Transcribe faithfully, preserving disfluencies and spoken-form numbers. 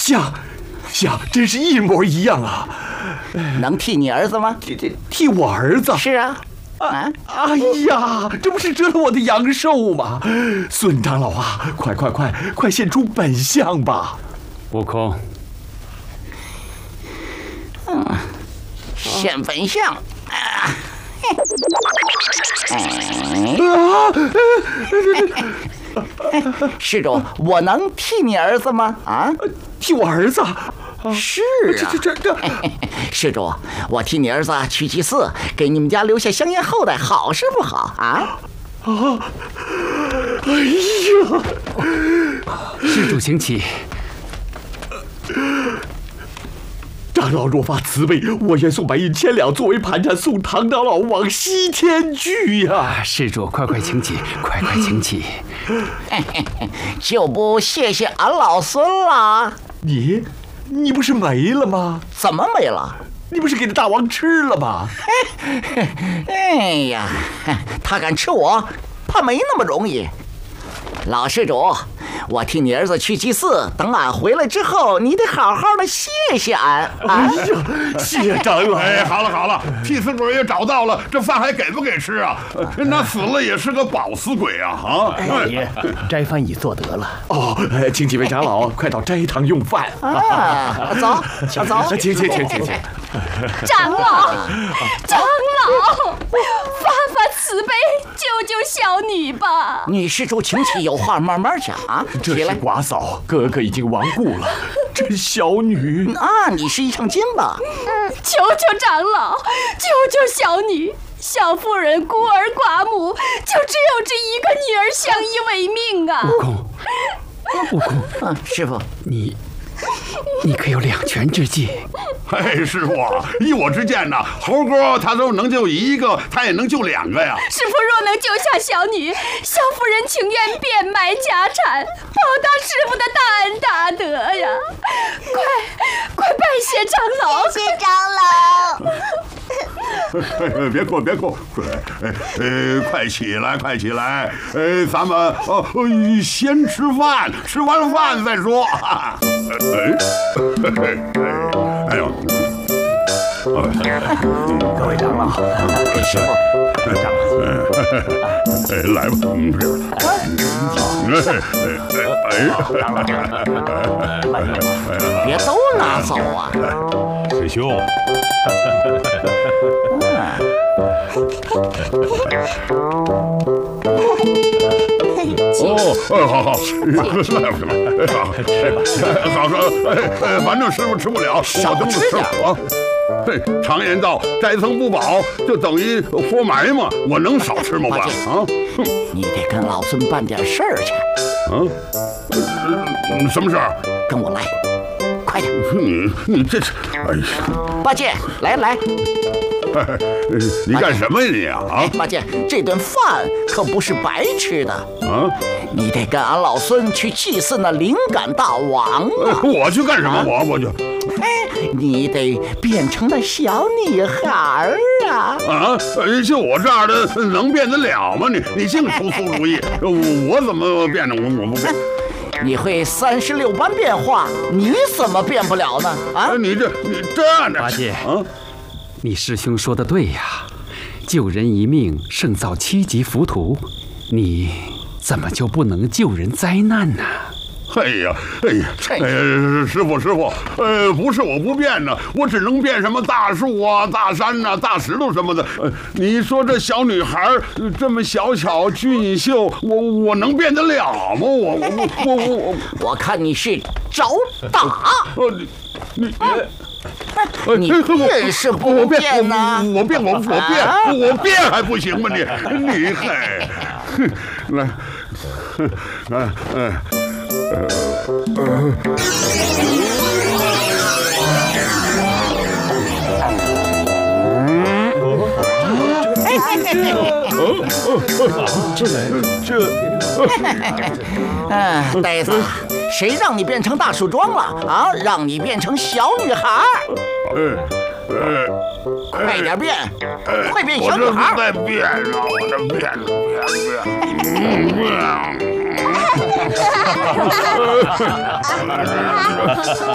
像，像，真是一模一样啊！ 能替你儿子吗？ 这这替我儿子？ 是啊。 啊！哎呀，这不是折了我的阳寿吗？孙长老啊，快快快快现出本相吧！ 悟空， 嗯，现本相啊！施主，我能替你儿子吗？啊， 替我儿子？ 是啊， 这这这， 施主，我替你儿子去祭祀，给你们家留下香烟后代，好是不好啊？ 啊！哎呀！ 施主请起。 长老若发慈悲，我愿送白银千两作为盘缠，送唐长老往西天去呀！ 啊、施主，快快请起，快快请起。 就不谢谢俺老孙了。 你，你不是没了吗？ 怎么没了？ 你不是给那大王吃了吗？ 哎呀，他敢吃我，怕没那么容易。老施主，我替你儿子去祭祀，等俺回来之后，你得好好的谢谢俺。 哎呀，谢长老！ 哎，好了好了，替死鬼也找到了，这饭还给不给吃啊？那死了也是个饱死鬼啊！啊！ 哎，斋饭已做得了。 哦，请几位长老快到斋堂用饭。 啊，走，走， 请请请请请。 长老，长老，发发慈悲，救救小女吧！ 女施主，请起，有话慢慢讲啊。 这是寡嫂，哥哥已经亡故了，这小女啊，你是一唱金吧？ 嗯，求求长老，救救小女。小妇人孤儿寡母，就只有这一个女儿相依为命啊！ 悟空，悟空， 啊，师傅， 你。你可有两全之计？ 哎，师傅，依我之见呢，猴哥他都能救一个，他也能救两个呀。 师傅若能救下小女，小妇人情愿变卖家产，报答师傅的大恩大德呀！快，快拜谢长老！ 谢谢长老。 哎，别哭，别哭，哎，呃，快起来，快起来！呃，咱们呃先吃饭，吃完饭再说。哎，哎呦， 各位长老， 师傅， 长老，哎，来吧，嗯， 哎，别都拿走啊！ 师兄。哦，哦，好好，来吧，好，好，哎，反正师傅吃不了， 少吃点啊。嘿，常言道，斋僧不饱，就等于活埋嘛。我能少吃吗？我啊， 你得跟老孙办点事儿去。 嗯，什么事儿？ 跟我来，快点！ 你你这是，哎呀， 八戒，来来。 你干什么呀你啊？ 哎，八戒，这顿饭可不是白吃的啊！ 你得跟俺老孙去祭祀那灵感大王啊！ 我去干什么？我我就， 哎，你得变成那小女孩儿啊！ 啊，就我这样的能变得了吗？你你净出馊主意！我怎么变呢？我我不变。 你会三十六般变化，你怎么变不了呢？啊！ 你这你这样的， 八戒啊！ 你师兄说的对呀，救人一命胜造七级浮屠，你怎么就不能救人灾难呢？ 哎呀，哎呀，哎呀，师傅师傅，呃，不是我不变呢，我只能变什么大树啊、大山呐、啊、大石头什么的。呃，你说这小女孩这么小巧俊秀，我我能变得了吗？我我我我我， 我看你是找打。 呃，你你。 你变是不变呢？ 我变，我我变，我变还不行吗？你你嘿，来，来，哎， 这这， 嗯，呆子。谁让你变成大树桩了啊？让你变成小女孩！ 哎哎， 快点变，快变小女孩！ 我这在变啊，我这变变变。